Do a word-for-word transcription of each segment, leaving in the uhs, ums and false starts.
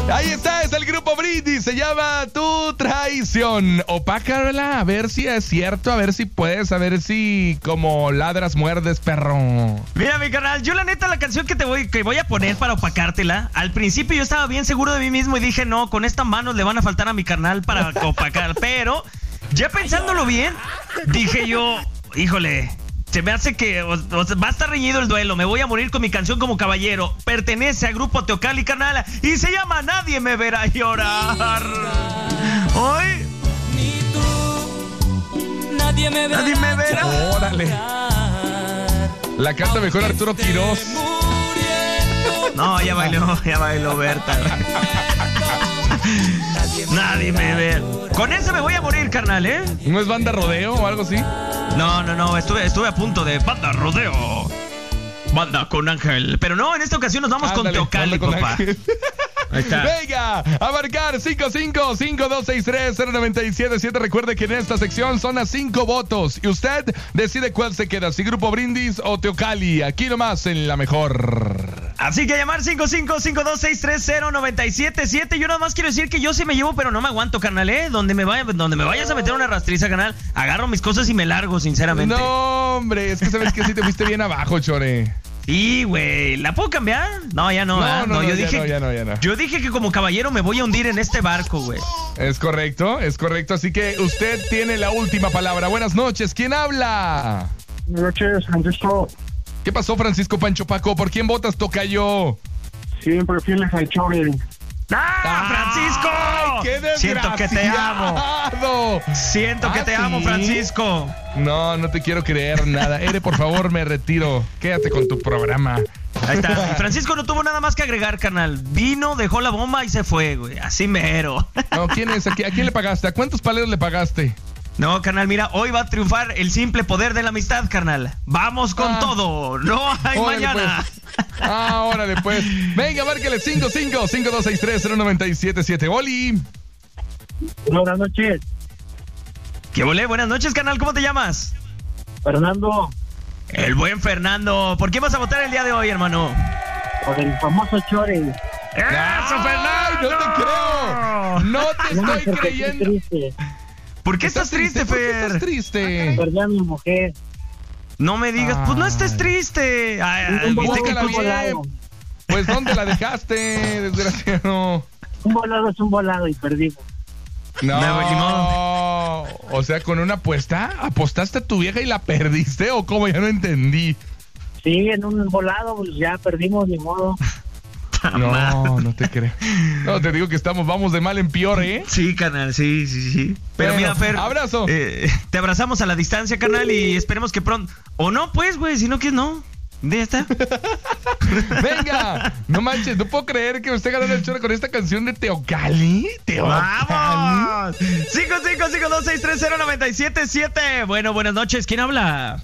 Ahí está, es el grupo Brindis, se llama Tu Traición. Opácala, a ver si es cierto, a ver si puedes, a ver si como ladras muerdes, perro. Mira, mi carnal, yo la neta la canción que te voy, que voy a poner para opacártela, al principio yo estaba bien seguro de mí mismo y dije, no, con estas manos le van a faltar a mi carnal para opacar, pero ya pensándolo bien, dije yo, híjole, se me hace que o, o, va a estar reñido el duelo. Me voy a morir con mi canción como caballero. Pertenece al grupo Teocalli, carnal, y se llama Nadie me verá llorar. Hoy Ni tú, nadie me verá. Nadie me verá. Órale. La canta mejor Arturo Quiroz. No, ya bailó, ya bailó Berta. Nadie me ve. Con eso me voy a morir, carnal, ¿eh? ¿No es banda rodeo o algo así? No, no, no, estuve, estuve a punto de banda rodeo. Banda con Ángel. Pero no, en esta ocasión nos vamos Ándale, con Teocalli, banda con papá. Ángel. Ahí está. Venga, a marcar cinco cinco cinco dos seis tres cero nueve siete siete. Recuerde que en esta sección son a cinco votos y usted decide cuál se queda, si Grupo Brindis o Teocalli. Aquí nomás en La Mejor. Así que llamar cinco cinco cinco dos seis tres cero nueve siete siete. Yo nada más quiero decir que yo sí me llevo, pero no me aguanto, carnal, ¿eh? Donde me, vaya, donde me vayas a meter una rastriza, carnal, agarro mis cosas y me largo, sinceramente. No, hombre, es que sabes que sí te fuiste bien abajo, Chore. Sí, güey. ¿La puedo cambiar? No, ya no. No, ¿eh? no, no, yo ya dije, no, ya no, ya no. Yo dije que como caballero me voy a hundir en este barco, güey. Es correcto, es correcto. Así que usted tiene la última palabra. Buenas noches. ¿Quién habla? Buenas noches, Francisco. ¿Qué pasó, Francisco Pancho Paco? ¿Por quién votas, tocayo? Siempre fieles al Chore. ¡Ah, Francisco! ¡Ay, qué Siento que te amo. desgraciado! Siento que ¿Ah, te amo, sí? Francisco. No, no te quiero creer nada. Ere, por favor, me retiro. Quédate con tu programa. Ahí está. Y Francisco no tuvo nada más que agregar, carnal. Vino, dejó la bomba y se fue, güey. Así mero. No, ¿quién es? ¿A qui- a quién le pagaste? ¿A cuántos paleros le pagaste? No, carnal, mira, hoy va a triunfar el simple poder de la amistad, carnal. Vamos con Ah. todo. No hay Órale, mañana. pues. Ah, órale, pues. Venga, márquele cinco cinco cinco dos seis tres cero nueve siete siete. Oli. Buenas noches, ¿Qué volé? Buenas noches, carnal. ¿Cómo te llamas? Fernando, El buen Fernando. ¿Por quién vas a votar el día de hoy, hermano? por el famoso Chore. ¡Eso, ¡Ay, Fernando! no te creo! No te No, estoy porque creyendo. estoy triste. ¿Por qué estás triste, ¿Por qué Fer? estás triste? Perdí a mi mujer. No me digas, pues no estés Ay. triste. Ay, ay, Un ¿viste volado, que Búscala un bien. volado. Pues, ¿dónde la dejaste, desgraciado? Un volado es un volado y perdimos. No, No, ni modo. o sea, con una apuesta, ¿apostaste a tu vieja y la perdiste o cómo? Ya no entendí. Sí, en un volado, pues ya perdimos, ni modo. No, no te creo. No, te digo que estamos, vamos de mal en peor, ¿eh? Sí, carnal, sí, sí, sí. Pero Bueno, mira, Fer. abrazo. eh, te abrazamos a la distancia, carnal, y esperemos que pronto. O no, pues, güey, si no quieres, no. Ya está. Venga, no manches, no puedo creer que me esté ganando el chorro con esta canción de Teocalli. Teocalli. ¡Vamos! cinco cinco cinco dos seis tres cero nueve siete siete. Bueno, buenas noches. ¿Quién habla?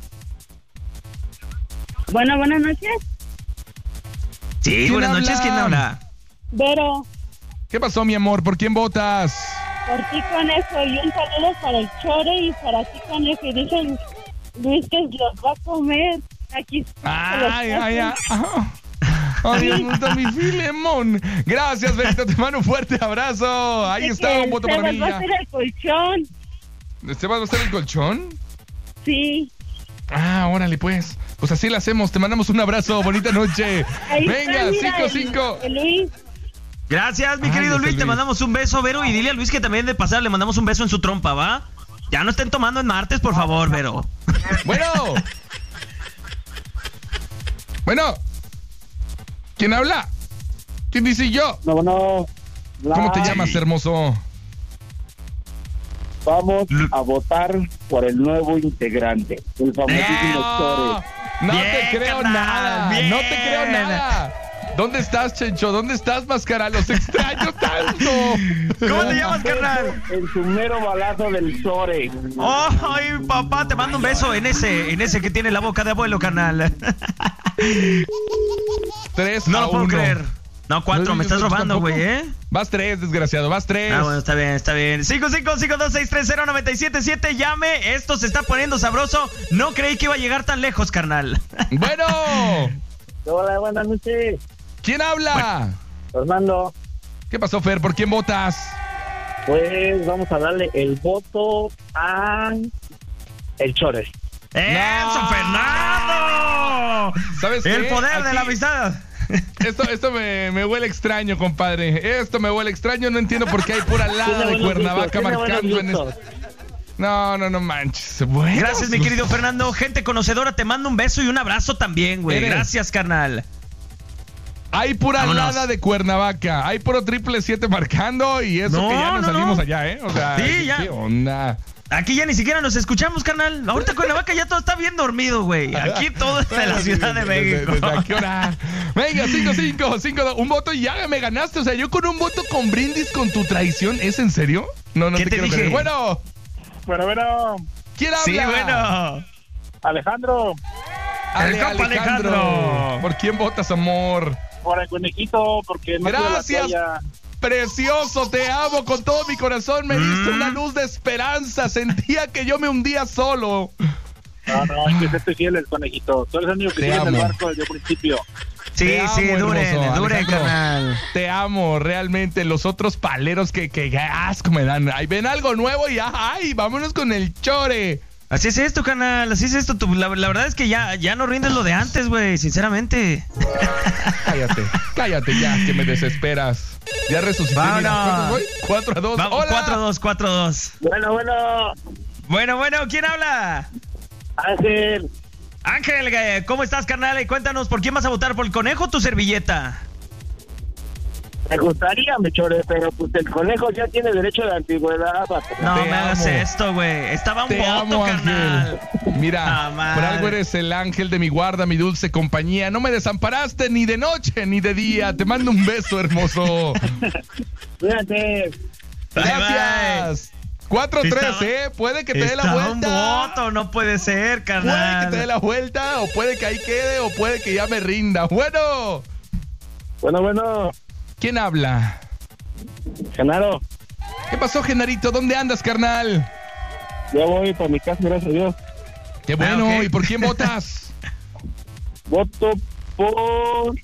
Bueno, buenas noches. Sí, ¿Quién buenas habla? noches. ¿Quién habla? Vero, ¿Qué pasó, mi amor? ¿Por quién votas? por ti conejo y un saludo para el Chore y para ti conejo. Y dicen Luis que los va a comer. Aquí. Ay, ay, ay. ah. Ay, Dios mío, está mi filemón. Gracias, Benito, te mando un fuerte abrazo. Ahí está, un voto para mí. va a ser el colchón. ¿Esteban va a ser el colchón? Sí. Ah, órale, pues. Pues así lo hacemos. Te mandamos un abrazo. Bonita noche. Ahí Venga, está, mira, cinco el- cinco. el Luis. Gracias, mi Ay, querido José Luis. Te Luis. mandamos un beso, Vero. Y dile a Luis que también de pasar le mandamos un beso en su trompa, ¿va? Ya no estén tomando en martes, por favor, Vero. Bueno. Bueno. ¿Quién habla? ¿Quién dice yo? No, no. ¿Cómo te La- llamas, hermoso? Vamos Lu- a votar por el nuevo integrante, el famosísimo No, Chore. no Bien, te creo carnal, nada. bien. No te creo nada. ¿Dónde estás, Chencho? ¿Dónde estás, Máscara? Los extraño tanto. ¿Cómo te llamas, carnal? En su mero balazo del Chore. Ay, papá, te mando un beso en ese, en ese que tiene la boca de abuelo, carnal. Tres No a lo puedo uno. creer. No, cuatro, No, me yo estás tampoco. robando, güey, ¿eh? Vas tres, desgraciado, vas tres. Ah, bueno, está bien, está bien. cinco cinco cinco dos seis tres cero nueve siete siete, llame. Esto se está poniendo sabroso. No creí que iba a llegar tan lejos, carnal. Bueno, Hola, buenas noches. ¿quién habla? Fernando. ¿Qué pasó, Fer? ¿Por quién votas? Pues vamos a darle el voto a el Chore. ¡Eso, No. Fernando! ¿Sabes El qué? poder de Aquí- la amistad. Esto, esto me, me huele extraño, compadre. Esto me huele extraño. No entiendo por qué hay pura lada Tiene de buenos Cuernavaca gustos, tiene marcando buenos en gustos. este... No, no, no manches. Bueno, Gracias, mi pues, querido Fernando. Gente conocedora, te mando un beso y un abrazo también, güey. Eres- Gracias, carnal. Hay pura Vámonos. lada de Cuernavaca. Hay puro triple siete marcando y eso No, que ya nos no, salimos no. allá, ¿eh? O sea, Sí, ya. ¿qué onda? Aquí ya ni siquiera nos escuchamos, carnal. Ahorita Cuernavaca ya todo está bien dormido, güey. Aquí todo es de la Ciudad de México. ¿Desde a qué hora? Venga, cinco cinco, cinco dos, un voto y ya me ganaste. O sea, yo con un voto con brindis con tu traición. ¿Es en serio? No, no ¿Qué te, te quiero dije? creer. Bueno, Bueno, bueno, ¿quién habla? Sí, bueno. Alejandro, Ale, El compa Alejandro. Alejandro. ¿Por quién votas, amor? por el conejito, porque no quiero la Gracias. toalla. Precioso, te amo con todo mi corazón. Me diste Mm. una luz de esperanza. Sentía que yo me hundía solo. No, no, es que te estoy fiel el conejito. Tú eres el único que Te sigue en el amo. barco desde el principio. Sí, Te sí, amo, duren, hermoso, duren, Alejandro. carnal. Te amo, realmente. Los otros paleros que, que, que asco me dan. Ahí ven algo nuevo y ay, vámonos con el chore. Así es esto, canal. Así es esto. Tú- La, la verdad es que ya, ya no rindes lo de antes, güey. Sinceramente. Cállate, cállate ya, que me desesperas. Ya resucité. Mira, Vámonos. ¿cuántos voy? cuatro a dos. Vamos, Hola. cuatro dos, cuatro dos. Bueno, bueno, Bueno, bueno, ¿quién habla? Ángel, Ángel, eh, ¿cómo estás, carnal? Y cuéntanos, ¿por quién vas a votar? ¿Por el conejo o tu servilleta? me gustaría, me Chore, pero pues el conejo ya tiene derecho de antigüedad. vato. No Te me hagas amo. esto, güey. Estaba un Te voto, amo, carnal. Ángel. Mira, Ah, madre. por algo eres el ángel de mi guarda, mi dulce compañía. No me desamparaste ni de noche ni de día. Te mando un beso, hermoso. Cuídate. Gracias. cuatro tres, Estaba- ¿eh? Puede que te dé la Estaba un vuelta. voto, no puede ser, Puede carnal. que te dé la vuelta, o puede que ahí quede, o puede que ya me rinda. Bueno, Bueno, bueno, ¿quién habla? Genaro, ¿Qué pasó, Genarito? ¿Dónde andas, carnal? ya voy por mi casa, gracias a Dios. Qué bueno, Ah, ok. ¿y por quién votas? Voto por...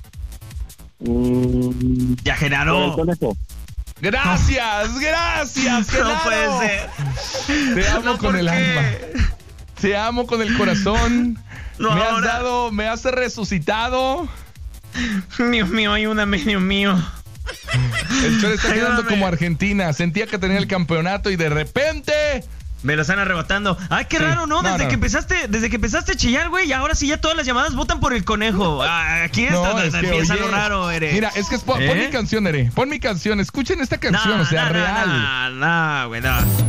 Mm, Ya, por el Genaro. conejo. Gracias, gracias, Genaro. No puede ser. Te amo No, con ¿por el qué? alma. Te amo con el corazón. No, me has ahora- dado, me has resucitado. Dios mío, ayúdame, Dios mío. El Chore está quedando Ayúdame. como Argentina. Sentía que tenía el campeonato y de repente... Me lo están arrebatando. Ay, qué Sí. raro, ¿no? No, Desde no. que empezaste, desde que empezaste a chillar, güey, y ahora sí ya todas las llamadas votan por el conejo. Ah, aquí está, No, es que, empieza oye, lo raro, eres. Mira, es que es, pon, ¿Eh? pon mi canción, Ere. Pon mi canción. Escuchen esta canción, o sea, no, real. No, no, güey, no.